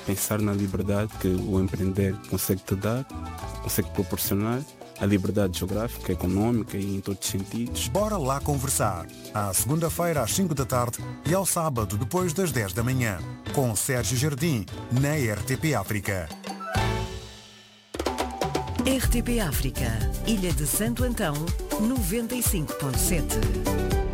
pensar na liberdade que o empreender consegue te dar, consegue proporcionar, a liberdade geográfica, económica e em todos os sentidos. Bora lá conversar. À segunda-feira às 5 da tarde e ao sábado depois das 10 da manhã. Com Sérgio Jardim, na RTP África. RTP África, Ilha de Santo Antão, 95.7.